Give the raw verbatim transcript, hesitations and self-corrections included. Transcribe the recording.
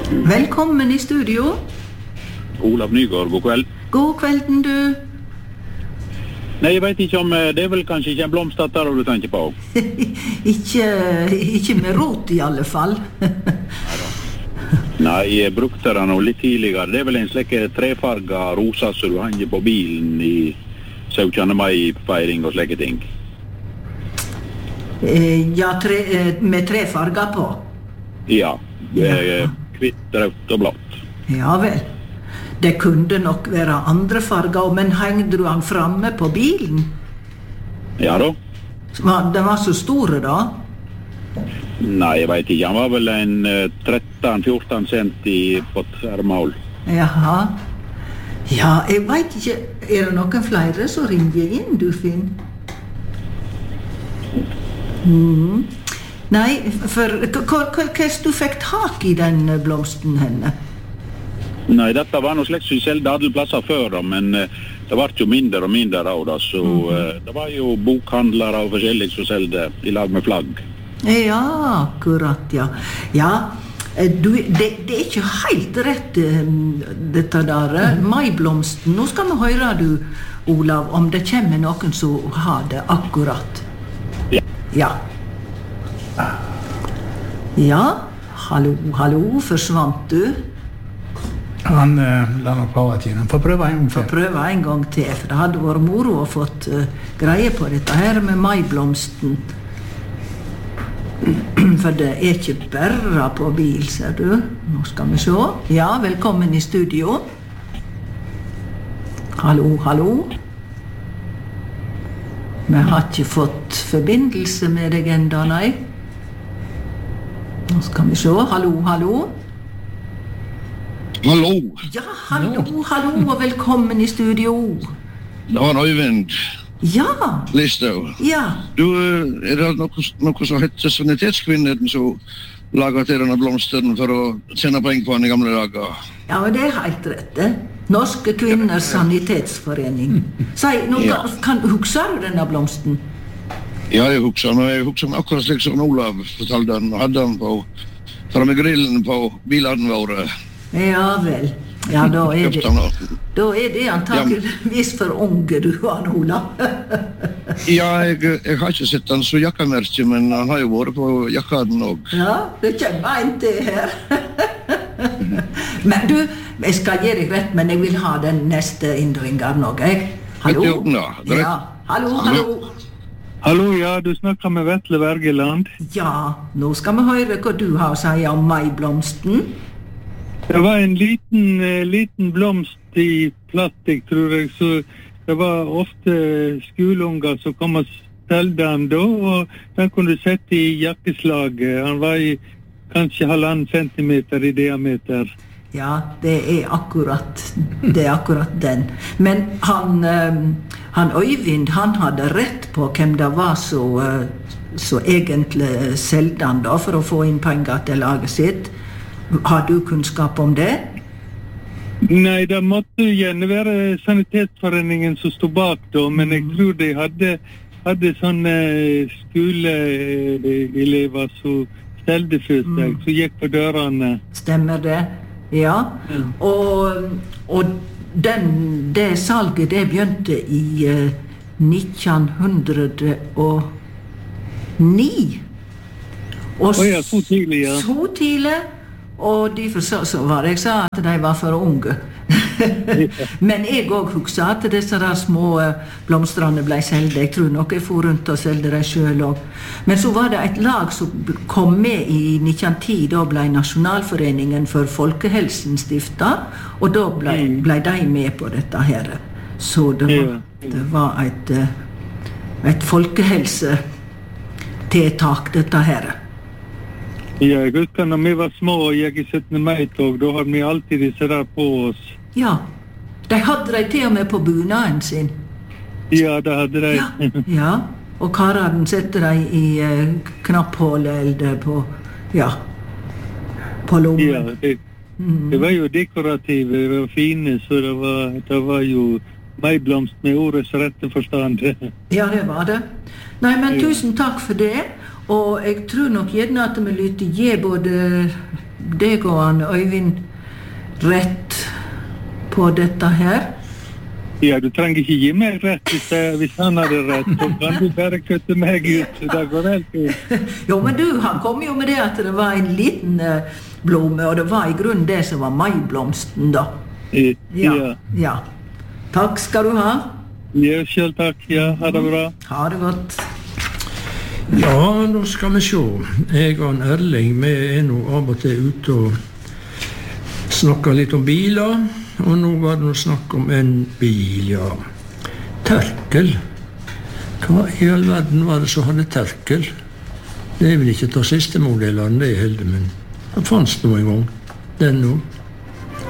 Velkommen i studio. Olav Nygaard, god kveld. God kvelden, du. Nei, jeg vet ikke om, det er vel kanskje ikke en blomsterter du tenker på? ikke, ikke med rot i alle fall. Nei, jeg brukte den nå litt tidligere. Det er vel en slik trefarga rosa som du henger på bilen i syttende mai-feiring og slike ting. Ja, tre, med tre farger på. Ja, hvitt, rødt og blått. Ja vel. Det kunne nok være andre farger, men hengde du han framme på bilen? Ja da. Den var så store da? Nei, jeg vet ikke. Han var vel en tretten til fjorten centi på tverrmål. Jaha. Ja, jeg vet ikke. Er det noen flere som ringer inn, du Finn? Mm. Nei, for hva du fikk tak i den blomsten henne? Nei, dette var noe slik som vi seldte alle plasser før, da, men uh, det var jo mindre og mindre av det, så uh, det var jo bokhandlere og forskjellig som seldte i lag med flagg. Ja, akkurat, ja. Ja, du, det, det er ikke helt rett, dette der, maiblomsten. Nå skal vi høre, du, Olav, om det kommer noen som har det akkurat. Ja. Ja. Ja, hallo, hallo, forsvant du? Han uh, la nok prøve til. Han får prøve en gang til. Får prøve en gang til, for det hadde vært moro å fått uh, greie på dette her med maiblomsten. For det er ikke bare på bil, ser du. Nå skal vi se. Ja, velkommen i studio. Hallo, hallo. Vi har ikke fått forbindelse med deg enda, nei. Nå skal vi se. Hallo, hallo. Hallo. Ja, hallo, hallo, og velkommen i studio. Det var Øyvind. Ja. Listau. Ja. Du, er det noe, noe som heter Sanitetskvinnen som lager til denne blomsten for å tjene penger på den i gamle dager? Ja, men det er helt rett, det. Norske Kvinners Sanitetsforening. Si, nå, Ja. kan, husker du denne blomsten? Ja, jeg husker den, og jeg husker den akkurat slik som Olav fortalte den, og hadde den på, framme i grillen på bilene våre. Ja vel. Ja, da er det, Kjøpte den da. da er det antakeligvis for unge du, han Ola. Ja, jeg, jeg har ikke sett den så jakkamerke, men han har jo vært på jakkaden også. Ja, det kommer en til her. Men du, jeg skal gi deg rett, men jeg vil ha den neste innringeren også, jeg. Hallo? Ja, det er Ja, hallo, hallo. Hallo, ja, du snakker med Vetle Wergeland. Ja, nå skal vi høre hva du har å si om maiblomsten. Det var en liten, eh, liten blomst i plastikk, tror jeg, så det var ofte skoleunger som kom og stelte den da, og den kunne du sette i jakkeslaget. Han var i kanskje halvannen centimeter i diameter. Ja, det er akkurat, det er akkurat den. Men han, eh, han Øyvind, han hadde rett på hvem det var som så egentlig seldte han da, for å få inn penger til laget sitt. Har du kunnskap om det? Nei, det måtte gjerne være Sanitetsforeningen som stod bak da, men jeg tror de hadde, hadde sånne skoleelever som stelte for seg, som gikk på dørene. Stemmer det? Ja. Mm. Og, og den, det salget, det begynte i uh, nitten hundre og ni. Og Å ja, så tidlig, ja. Så tidlig. Og derfor så, så var det jeg sa at de var for unge. Men jeg også husker at disse der små blomstrene ble selgt. Jeg tror nok jeg for rundt og selgte dem selv også. Men så var det et lag som kom med i nitten ti, da ble Nasjonalforeningen for Folkehelsen stiftet, og da ble, ble de med på dette her. Så det var, det var et, et folkehelsetiltak, dette her. Ja, jeg husker når vi var små og gikk i syttende mai-tog, da hadde vi alltid disse der på oss. Ja, de hadde de til og med på bunaden sin. Ja, det hadde de. Ja, ja. Og kararen setter de i uh, knapphålet eller på, ja, på lommen. Ja, det, det var jo dekorative, det var fine, så det var, det var jo maiblomst med ordets rette forstand. Ja, det var det. Nei, men tusen takk for det. Og jeg tror nok gjerne at vi lytter gi både deg og han Øyvind rett på dette her? Ja, du trenger ikke gi meg rett hvis, jeg, hvis han hadde rett, så kan du bare kutte meg ut, det går helt ut. Jo, men du, han kom jo med det at det var en liten uh, blomme, og det var i grunnen det som var maiblomsten da. I, Ja, ja. ja. Takk skal du ha. Ja, selv takk. Ja, ha det bra. Ha det godt. Ja, nå skal vi se. Jeg og en Erling, vi er nå av og til ute og snakker litt om biler. Og nå var det noe snakk om en bil, ja. Tørkel. Hva i all verden var det som hadde tørkel? Det er vel ikke til siste modellene, det er heldig, men det fanns noe en gang. Den nå.